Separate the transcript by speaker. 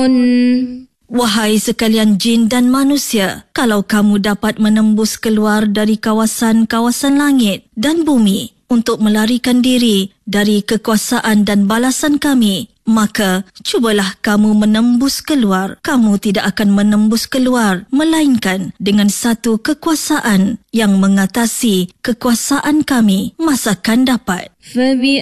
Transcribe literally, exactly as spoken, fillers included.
Speaker 1: تبصرون.
Speaker 2: Wahai sekalian jin dan manusia, kalau kamu dapat menembus keluar dari kawasan-kawasan langit dan bumi untuk melarikan diri dari kekuasaan dan balasan kami, maka cubalah kamu menembus keluar. Kamu tidak akan menembus keluar melainkan dengan satu kekuasaan yang mengatasi kekuasaan kami masa akan dapat.
Speaker 1: فبأي